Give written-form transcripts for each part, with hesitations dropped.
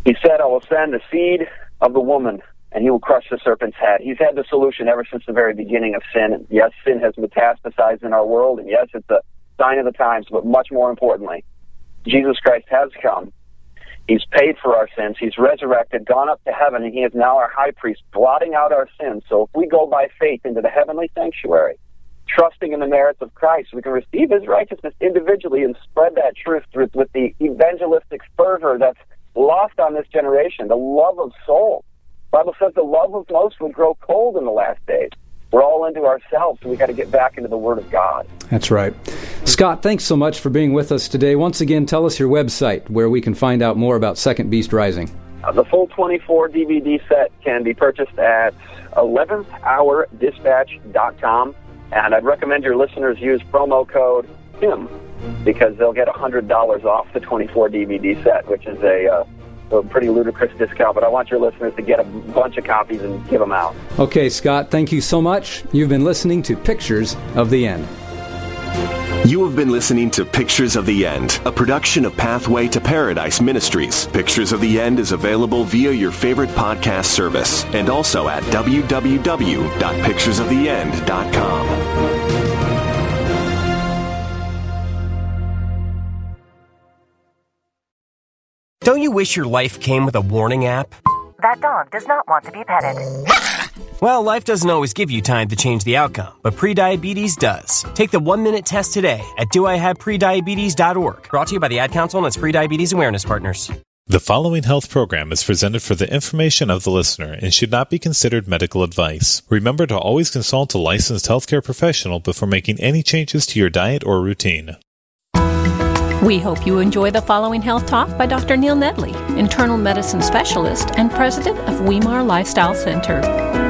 He said, I will send the seed of the woman, and he will crush the serpent's head. He's had the solution ever since the very beginning of sin. And yes, sin has metastasized in our world, and yes, it's a sign of the times, but much more importantly, Jesus Christ has come. He's paid for our sins. He's resurrected, gone up to heaven, and he is now our high priest, blotting out our sins. So if we go by faith into the heavenly sanctuary, trusting in the merits of Christ, we can receive his righteousness individually and spread that truth with the evangelistic fervor that's lost on this generation, the love of soul. The Bible says the love of most will grow cold in the last days. We're all into ourselves, so we got to get back into the Word of God. That's right. Scott, thanks so much for being with us today. Once again, tell us your website where we can find out more about Second Beast Rising. The full 24 DVD set can be purchased at 11thHourDispatch.com, and I'd recommend your listeners use promo code HIM because they'll get $100 off the 24 DVD set, which is a pretty ludicrous discount, but I want your listeners to get a bunch of copies and give them out. Okay, Scott, thank you so much. You've been listening to Pictures of the End. You have been listening to Pictures of the End, a production of Pathway to Paradise Ministries. Pictures of the End is available via your favorite podcast service and also at www.picturesoftheend.com. Don't you wish your life came with a warning app? That dog does not want to be petted. Well, life doesn't always give you time to change the outcome, but prediabetes does. Take the 1-minute test today at doihaveprediabetes.org. Brought to you by the Ad Council and its Prediabetes Awareness Partners. The following health program is presented for the information of the listener and should not be considered medical advice. Remember to always consult a licensed healthcare professional before making any changes to your diet or routine. We hope you enjoy the following health talk by Dr. Neil Nedley, internal medicine specialist and president of Weimar Lifestyle Center.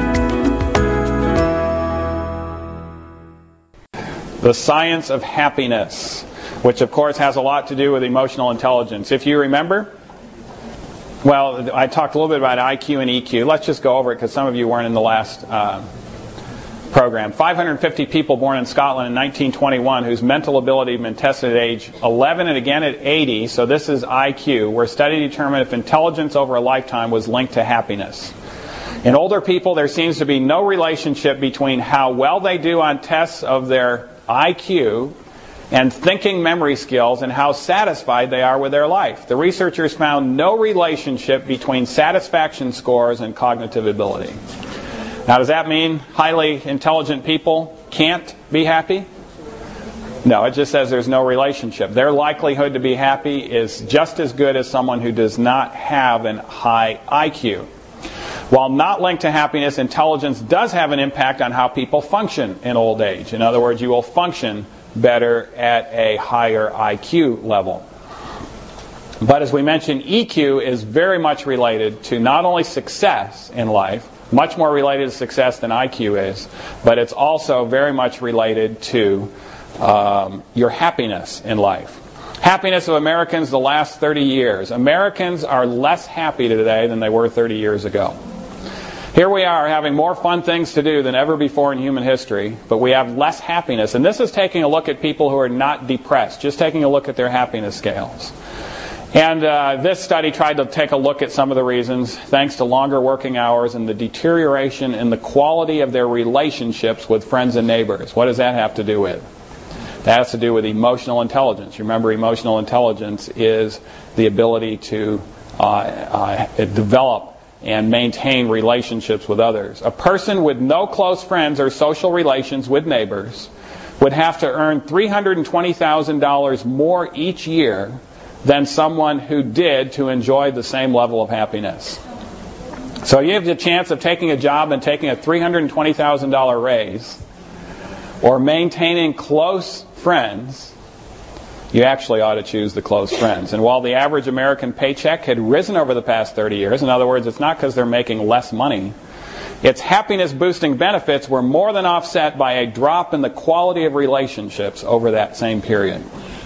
The science of happiness, which of course has a lot to do with emotional intelligence. If you remember, well, I talked a little bit about IQ and EQ. Let's just go over it because some of you weren't in the last program. 550 people born in Scotland in 1921 whose mental ability had been tested at age 11 and again at 80, so this is IQ, where study determined if intelligence over a lifetime was linked to happiness. In older people, there seems to be no relationship between how well they do on tests of their IQ and thinking memory skills and how satisfied they are with their life. The researchers found no relationship between satisfaction scores and cognitive ability. Now, does that mean highly intelligent people can't be happy? No, it just says there's no relationship. Their likelihood to be happy is just as good as someone who does not have an high IQ. While not linked to happiness, intelligence does have an impact on how people function in old age. In other words, you will function better at a higher IQ level. But as we mentioned, EQ is very much related to not only success in life, much more related to success than IQ is, but it's also very much related to your happiness in life. Happiness of Americans the last 30 years. Americans are less happy today than they were 30 years ago. Here we are having more fun things to do than ever before in human history, but we have less happiness. And this is taking a look at people who are not depressed, just taking a look at their happiness scales. And this study tried to take a look at some of the reasons, thanks to longer working hours and the deterioration in the quality of their relationships with friends and neighbors. What does that have to do with? That has to do with emotional intelligence. Remember, emotional intelligence is the ability to develop and maintain relationships with others. A person with no close friends or social relations with neighbors would have to earn $320,000 more each year than someone who did to enjoy the same level of happiness. So you have the chance of taking a job and taking a $320,000 raise or maintaining close friends. You actually ought to choose the close friends. And while the average American paycheck had risen over the past 30 years, in other words, it's not because they're making less money, its happiness-boosting benefits were more than offset by a drop in the quality of relationships over that same period.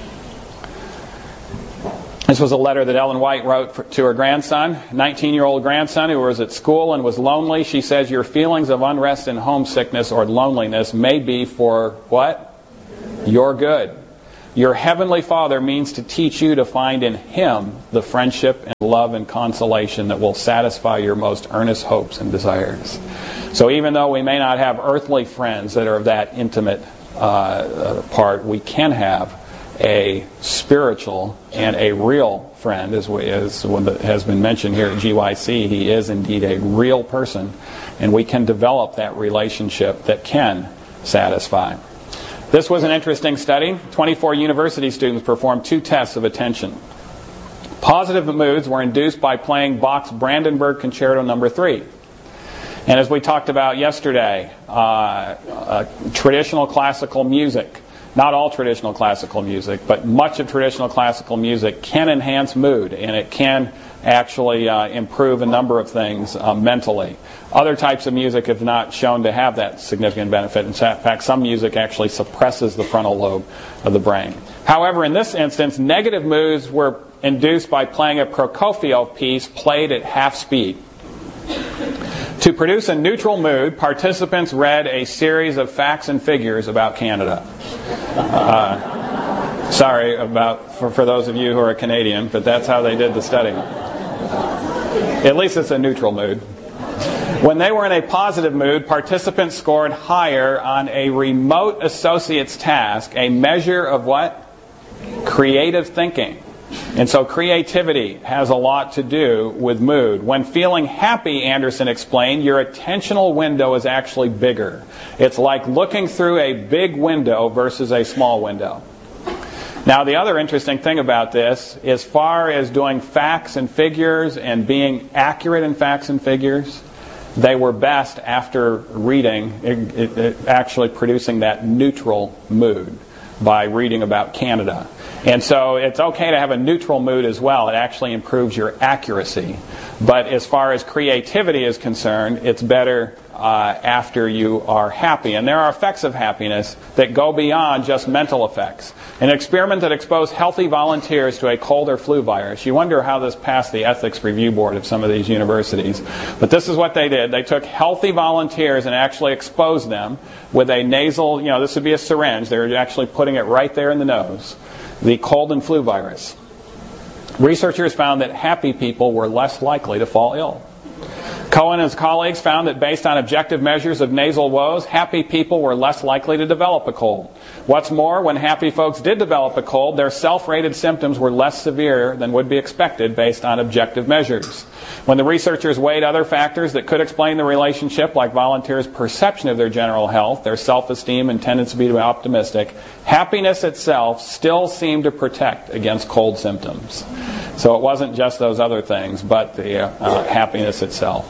This was a letter that Ellen White wrote to her grandson, 19-year-old grandson who was at school and was lonely. She says, your feelings of unrest and homesickness or loneliness may be for what? Your good. Your Heavenly Father means to teach you to find in Him the friendship and love and consolation that will satisfy your most earnest hopes and desires. So even though we may not have earthly friends that are of that intimate part, we can have a spiritual and a real friend, as has been mentioned here at GYC. He is indeed a real person, and we can develop that relationship that can satisfy. This was an interesting study. 24 university students performed 2 tests of attention. Positive moods were induced by playing Bach's Brandenburg Concerto No. 3. And as we talked about yesterday, traditional classical music, not all traditional classical music, but much of traditional classical music can enhance mood, and it can actually improve a number of things mentally. Other types of music have not shown to have that significant benefit. In fact, some music actually suppresses the frontal lobe of the brain. However, in this instance, negative moods were induced by playing a Prokofiev piece played at half speed. To produce a neutral mood, participants read a series of facts and figures about Canada. Sorry for those of you who are Canadian, but that's how they did the study. At least it's a neutral mood. When they were in a positive mood, participants scored higher on a remote associate's task, a measure of what? Creative thinking. And so creativity has a lot to do with mood. When feeling happy, Anderson explained, your attentional window is actually bigger. It's like looking through a big window versus a small window. Now, the other interesting thing about this, as far as doing facts and figures and being accurate in facts and figures, they were best after reading, actually producing that neutral mood by reading about Canada. And so it's okay to have a neutral mood as well. It actually improves your accuracy. But as far as creativity is concerned, it's better after you are happy. And there are effects of happiness that go beyond just mental effects. An experiment that exposed healthy volunteers to a cold or flu virus. You wonder how this passed the ethics review board of some of these universities. But this is what they did. They took healthy volunteers and actually exposed them with a nasal, this would be a syringe. They were actually putting it right there in the nose. The cold and flu virus. Researchers found that happy people were less likely to fall ill. Cohen and his colleagues found that based on objective measures of nasal woes, happy people were less likely to develop a cold. What's more, when happy folks did develop a cold, their self-rated symptoms were less severe than would be expected based on objective measures. When the researchers weighed other factors that could explain the relationship, like volunteers' perception of their general health, their self-esteem and tendency to be optimistic, happiness itself still seemed to protect against cold symptoms. So it wasn't just those other things, but the happiness itself.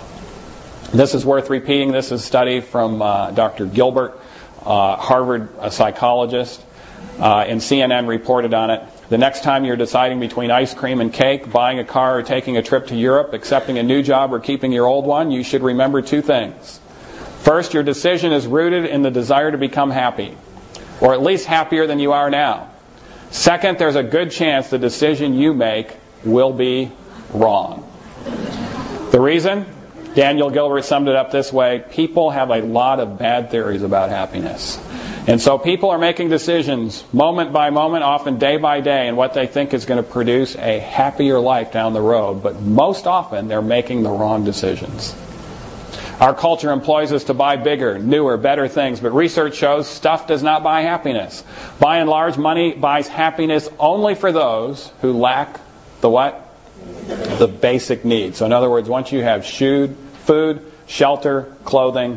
This is worth repeating. This is a study from Dr. Gilbert, Harvard psychologist, and CNN reported on it. The next time you're deciding between ice cream and cake, buying a car or taking a trip to Europe, accepting a new job or keeping your old one, you should remember 2 things. First, your decision is rooted in the desire to become happy, or at least happier than you are now. Second, there's a good chance the decision you make will be wrong. The reason? Daniel Gilbert summed it up this way: people have a lot of bad theories about happiness. And so people are making decisions moment by moment, often day by day, and what they think is going to produce a happier life down the road. But most often they're making the wrong decisions. Our culture employs us to buy bigger, newer, better things, but research shows stuff does not buy happiness. By and large, money buys happiness only for those who lack the what? The basic needs. So in other words, once you have food, shelter, clothing,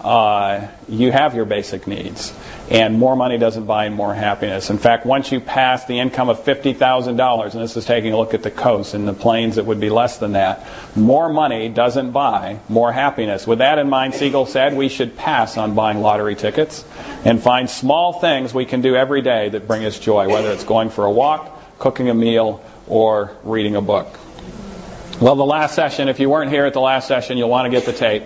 you have your basic needs. And more money doesn't buy more happiness. In fact, once you pass the income of $50,000, and this is taking a look at the coast, and the plains it would be less than that, more money doesn't buy more happiness. With that in mind, Siegel said we should pass on buying lottery tickets and find small things we can do every day that bring us joy, whether it's going for a walk, cooking a meal, or reading a book. Well, the last session, if you weren't here at the last session, you'll want to get the tape.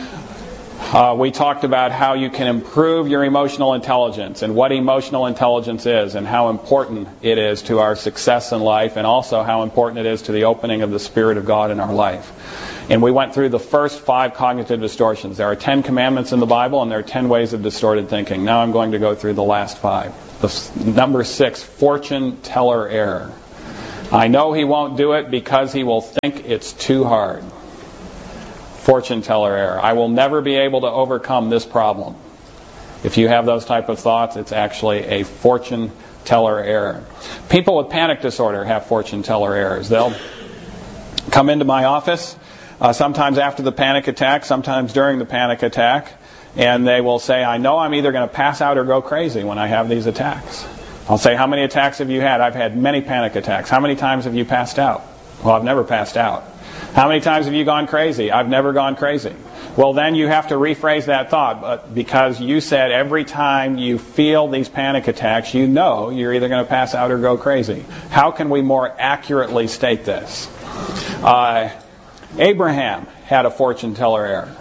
We talked about how you can improve your emotional intelligence and what emotional intelligence is and how important it is to our success in life, and also how important it is to the opening of the Spirit of God in our life. And we went through the first 5 cognitive distortions. There are 10 commandments in the Bible, and there are 10 ways of distorted thinking. Now I'm going to go through the last 5. Number 6, fortune teller error. I know he won't do it because he will think it's too hard. Fortune teller error. I will never be able to overcome this problem. If you have those type of thoughts, it's actually a fortune teller error. People with panic disorder have fortune teller errors. They'll come into my office, sometimes after the panic attack, sometimes during the panic attack, and they will say, I know I'm either going to pass out or go crazy when I have these attacks. I'll say, how many attacks have you had? I've had many panic attacks. How many times have you passed out? Well, I've never passed out. How many times have you gone crazy? I've never gone crazy. Well, then you have to rephrase that thought, because you said every time you feel these panic attacks, you know you're either going to pass out or go crazy. How can we more accurately state this? Abraham had a fortune teller error.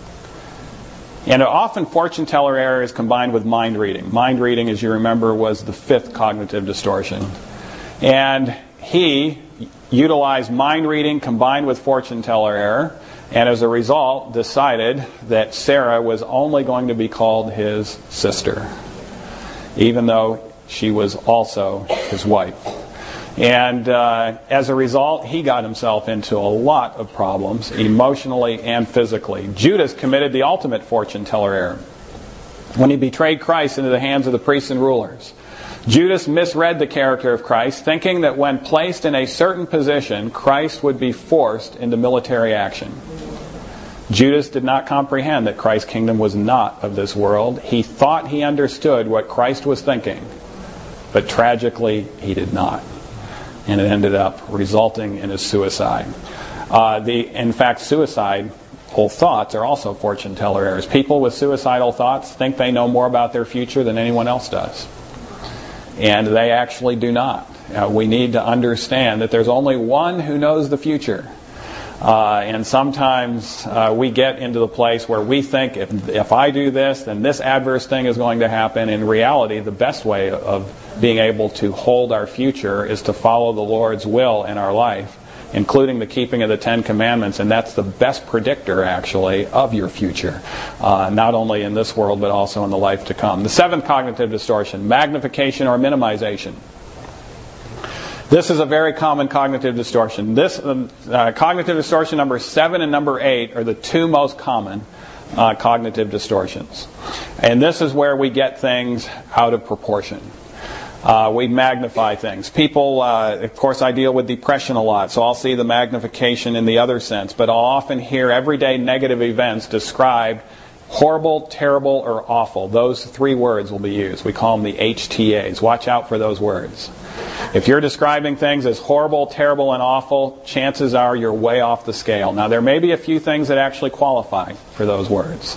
And often fortune teller error is combined with mind reading. Mind reading, as you remember, was the 5th cognitive distortion. And he utilized mind reading combined with fortune teller error, and as a result decided that Sarah was only going to be called his sister, even though she was also his wife. And as a result, he got himself into a lot of problems, emotionally and physically. Judas committed the ultimate fortune teller error when he betrayed Christ into the hands of the priests and rulers. Judas misread the character of Christ, thinking that when placed in a certain position, Christ would be forced into military action. Judas did not comprehend that Christ's kingdom was not of this world. He thought he understood what Christ was thinking, but tragically he did not. And it ended up resulting in his suicide. In fact, suicidal thoughts are also fortune teller errors. People with suicidal thoughts think they know more about their future than anyone else does. And they actually do not. We need to understand that there's only one who knows the future. And sometimes we get into the place where we think if I do this, then this adverse thing is going to happen. In reality, the best way of being able to hold our future is to follow the Lord's will in our life, including the keeping of the 10 Commandments. And that's the best predictor, actually, of your future, not only in this world, but also in the life to come. The 7th cognitive distortion, magnification or minimization. This is a very common cognitive distortion. This cognitive distortion number 7 and number 8 are the 2 most common cognitive distortions. And this is where we get things out of proportion. We magnify things. People, of course, I deal with depression a lot, so I'll see the magnification in the other sense. But I'll often hear everyday negative events described horrible, terrible, or awful. Those 3 words will be used. We call them the HTAs. Watch out for those words. If you're describing things as horrible, terrible, and awful, chances are you're way off the scale. Now, there may be a few things that actually qualify for those words.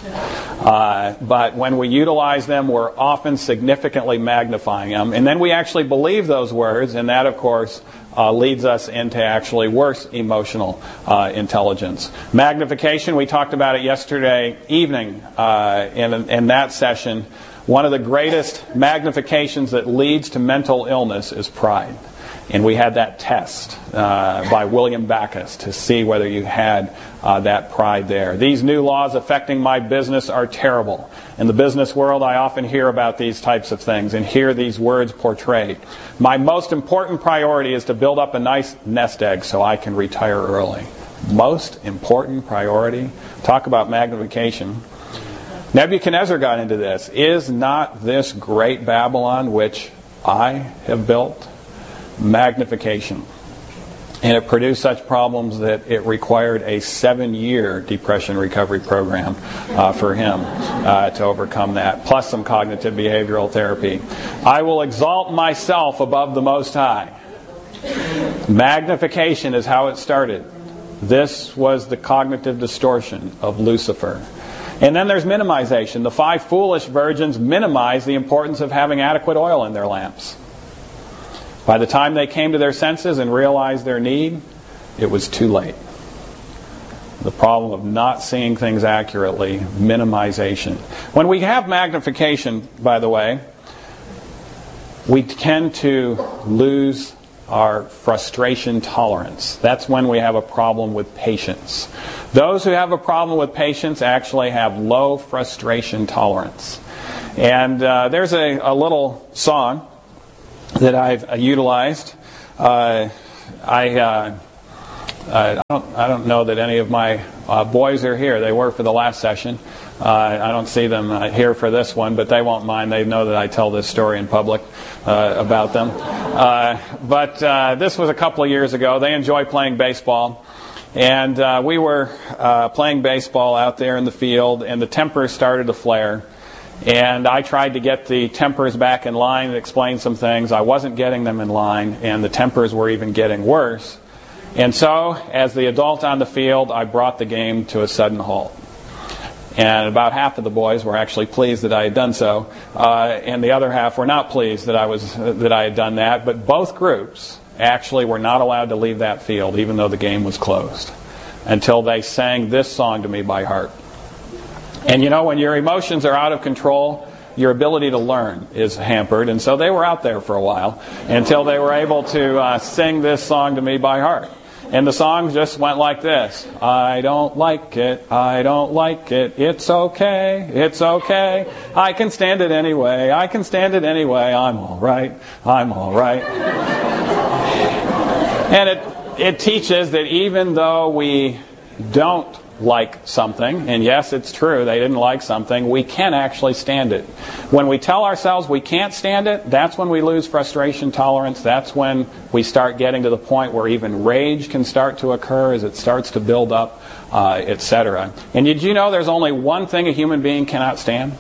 But when we utilize them, we're often significantly magnifying them. And then we actually believe those words, and that, of course, leads us into actually worse emotional intelligence. Magnification, we talked about it yesterday evening in that session. One of the greatest magnifications that leads to mental illness is pride. And we had that test by William Backus to see whether you had that pride there. These new laws affecting my business are terrible. In the business world, I often hear about these types of things and hear these words portrayed. My most important priority is to build up a nice nest egg so I can retire early. Most important priority? Talk about magnification. Nebuchadnezzar got into this. Is not this great Babylon which I have built? Magnification. And it produced such problems that it required a 7-year depression recovery program for him to overcome that, plus some cognitive behavioral therapy. I will exalt myself above the Most High. Magnification is how it started. This was the cognitive distortion of Lucifer. And then there's minimization. The 5 foolish virgins minimized the importance of having adequate oil in their lamps. By the time they came to their senses and realized their need, it was too late. The problem of not seeing things accurately, minimization. When we have magnification, by the way, we tend to lose our frustration tolerance. That's when we have a problem with patience. Those who have a problem with patience actually have low frustration tolerance. And there's a little song that I've utilized. I don't know that any of my boys are here. They were for the last session. I don't see them here for this one, but they won't mind. They know that I tell this story in public about them. But this was a couple of years ago. They enjoy playing baseball. And we were playing baseball out there in the field, and the tempers started to flare. And I tried to get the tempers back in line and explain some things. I wasn't getting them in line, and the tempers were even getting worse. And so, as the adult on the field, I brought the game to a sudden halt. And about half of the boys were actually pleased that I had done so, and the other half were not pleased that I had done that. But both groups actually were not allowed to leave that field, even though the game was closed, until they sang this song to me by heart. And you know, when your emotions are out of control, your ability to learn is hampered. And so they were out there for a while until they were able to sing this song to me by heart. And the song just went like this. I don't like it, I don't like it, it's okay, it's okay. I can stand it anyway, I can stand it anyway, I'm all right, I'm all right. And it teaches that even though we don't like something, and yes, it's true, they didn't like something, we can actually stand it. When we tell ourselves we can't stand it, that's when we lose frustration tolerance. That's when we start getting to the point where even rage can start to occur as it starts to build up, etc. And did you know there's only one thing a human being cannot stand?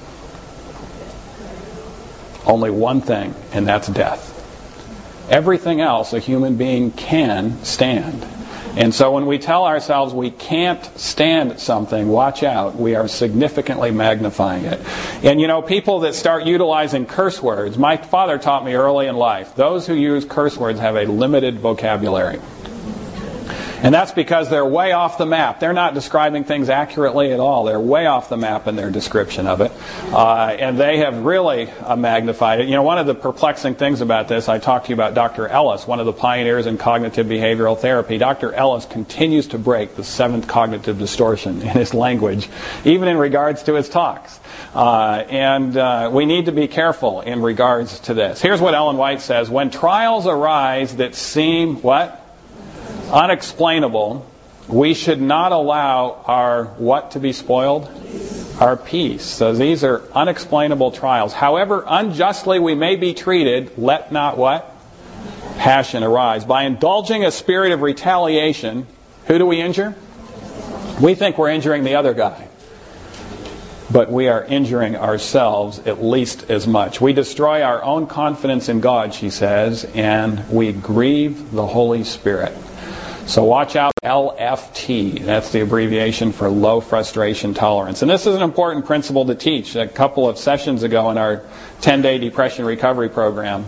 Only one thing, and that's death. Everything else a human being can stand. And so when we tell ourselves we can't stand something, watch out, we are significantly magnifying it. And you know, people that start utilizing curse words, my father taught me early in life, those who use curse words have a limited vocabulary. And that's because they're way off the map. They're not describing things accurately at all. They're way off the map in their description of it. And they have really magnified it. You know, one of the perplexing things about this, I talked to you about Dr. Ellis, one of the pioneers in cognitive behavioral therapy. Dr. Ellis continues to break the seventh cognitive distortion in his language, even in regards to his talks. And we need to be careful in regards to this. Here's what Ellen White says. When trials arise that seem, what? Unexplainable, we should not allow our what to be spoiled? Our peace. So these are unexplainable trials. However unjustly we may be treated, let not what? Passion arise. By indulging a spirit of retaliation, who do we injure? We think we're injuring the other guy. But we are injuring ourselves at least as much. We destroy our own confidence in God, she says, and we grieve the Holy Spirit. So watch out, LFT. That's the abbreviation for low frustration tolerance. And this is an important principle to teach. A couple of sessions ago in our 10-day depression recovery program,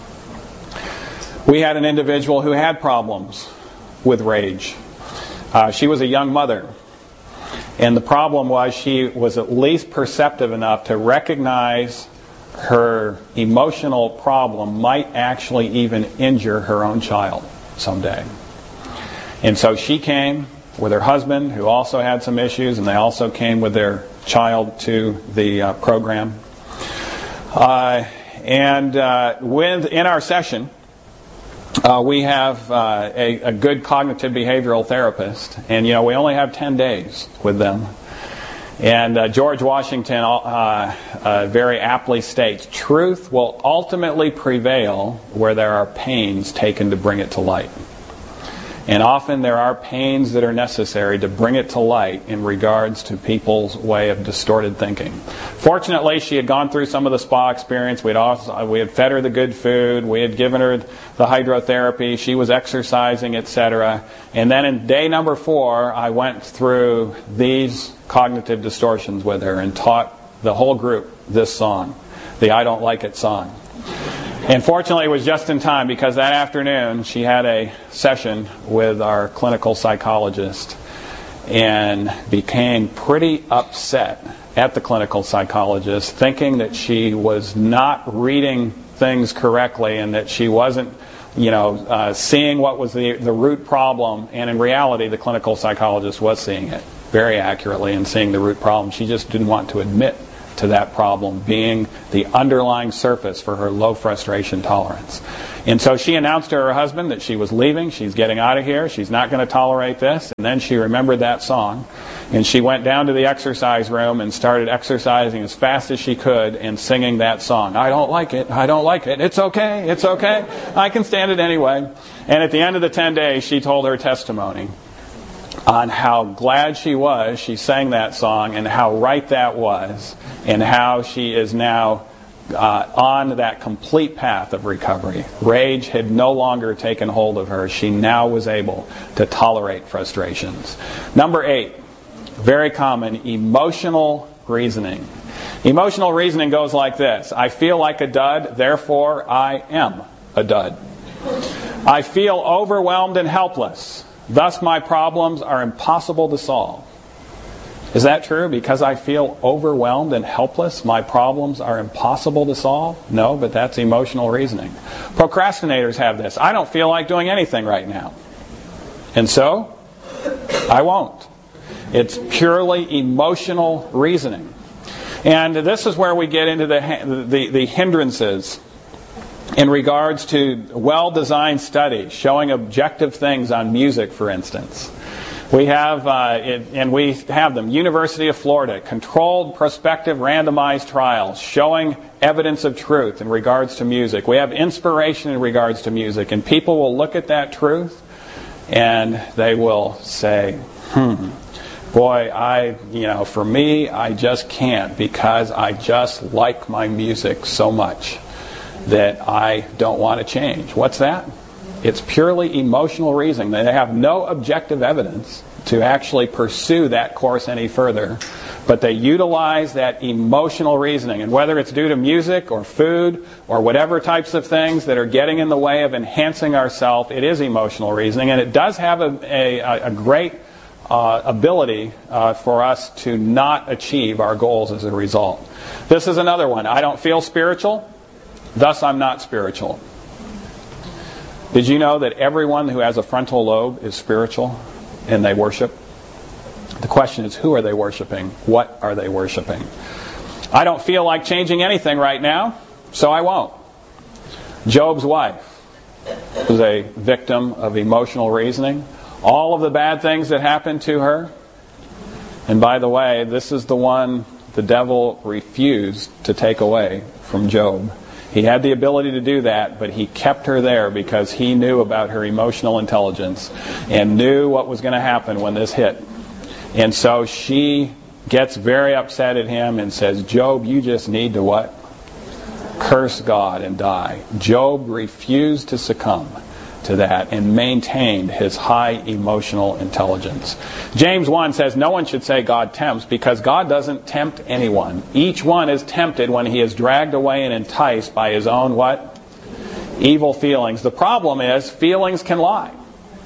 we had an individual who had problems with rage. She was a young mother. And the problem was she was at least perceptive enough to recognize her emotional problem might actually even injure her own child someday. And so she came with her husband, who also had some issues, and they also came with their child to the program. In our session, we have a good cognitive behavioral therapist, and you know we only have 10 days with them. And George Washington very aptly states, truth will ultimately prevail where there are pains taken to bring it to light. And often there are pains that are necessary to bring it to light in regards to people's way of distorted thinking. Fortunately, she had gone through some of the spa experience. We had fed her the good food. We had given her the hydrotherapy. She was exercising, etc. And then in day number 4, I went through these cognitive distortions with her and taught the whole group this song, the I Don't Like It song. And fortunately, it was just in time because that afternoon she had a session with our clinical psychologist and became pretty upset at the clinical psychologist, thinking that she was not reading things correctly and that she wasn't, seeing what was the root problem. And in reality, the clinical psychologist was seeing it very accurately and seeing the root problem. She just didn't want to admit to that problem being the underlying surface for her low frustration tolerance. And so she announced to her husband that she was leaving. She's getting out of here. She's not going to tolerate this. And then she remembered that song. And she went down to the exercise room and started exercising as fast as she could and singing that song. I don't like it. I don't like it. It's okay. It's okay. I can stand it anyway. And at the end of the 10 days, she told her testimony on how glad she was she sang that song and how right that was and how she is now on that complete path of recovery. Rage had no longer taken hold of her. She now was able to tolerate frustrations. Number 8, very common, emotional reasoning. Emotional reasoning goes like this. I feel like a dud, therefore I am a dud. I feel overwhelmed and helpless, thus my problems are impossible to solve. Is that true? Because I feel overwhelmed and helpless, my problems are impossible to solve? No, but that's emotional reasoning. Procrastinators have this. I don't feel like doing anything right now. And so, I won't. It's purely emotional reasoning. And this is where we get into the hindrances in regards to well-designed studies showing objective things on music, for instance. We have, and we have them, University of Florida, controlled prospective randomized trials showing evidence of truth in regards to music. We have inspiration in regards to music, and people will look at that truth and they will say, boy, for me, I just can't because I just like my music so much that I don't want to change. What's that? It's purely emotional reasoning. They have no objective evidence to actually pursue that course any further, but they utilize that emotional reasoning. And whether it's due to music or food or whatever types of things that are getting in the way of enhancing ourselves, it is emotional reasoning, and it does have a great ability for us to not achieve our goals as a result. This is another one. I don't feel spiritual, thus I'm not spiritual. Did you know that everyone who has a frontal lobe is spiritual and they worship? The question is, who are they worshiping? What are they worshiping? I don't feel like changing anything right now, so I won't. Job's wife was a victim of emotional reasoning. All of the bad things that happened to her. And by the way, this is the one the devil refused to take away from Job. He had the ability to do that, but he kept her there because he knew about her emotional intelligence and knew what was going to happen when this hit. And so she gets very upset at him and says, Job, you just need to what? Curse God and die. Job refused to succumb to that and maintained his high emotional intelligence. James 1 says no one should say God tempts, because God doesn't tempt anyone. Each one is tempted when he is dragged away and enticed by his own what? Evil feelings. The problem is feelings can lie.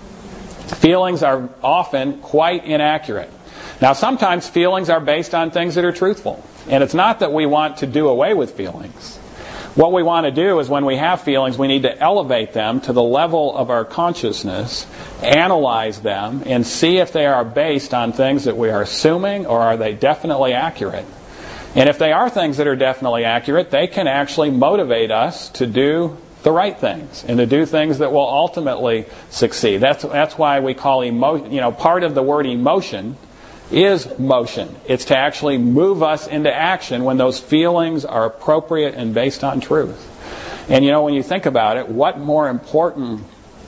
Feelings are often quite inaccurate. Now sometimes feelings are based on things that are truthful. And it's not that we want to do away with feelings. What we want to do is when we have feelings, we need to elevate them to the level of our consciousness, analyze them, and see if they are based on things that we are assuming, or are they definitely accurate. And if they are things that are definitely accurate, they can actually motivate us to do the right things and to do things that will ultimately succeed. That's why we call part of the word emotion is motion. It's to actually move us into action when those feelings are appropriate and based on truth. And when you think about it, what more important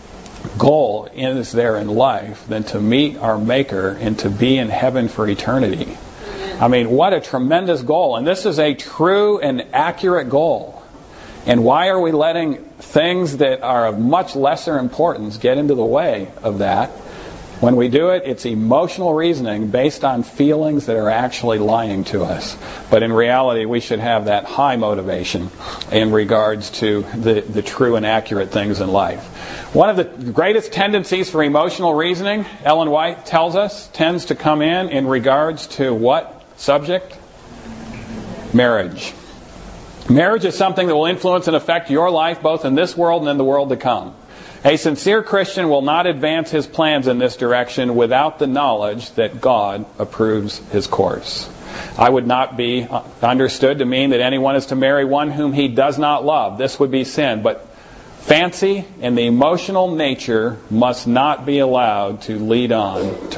goal is there in life than to meet our Maker and to be in heaven for eternity? I mean, what a tremendous goal. And this is a true and accurate goal. And why are we letting things that are of much lesser importance get into the way of that? When we do it, it's emotional reasoning based on feelings that are actually lying to us. But in reality, we should have that high motivation in regards to the true and accurate things in life. One of the greatest tendencies for emotional reasoning, Ellen White tells us, tends to come in regards to what subject? Marriage. Marriage is something that will influence and affect your life both in this world and in the world to come. A sincere Christian will not advance his plans in this direction without the knowledge that God approves his course. I would not be understood to mean that anyone is to marry one whom he does not love. This would be sin. But fancy and the emotional nature must not be allowed to lead on to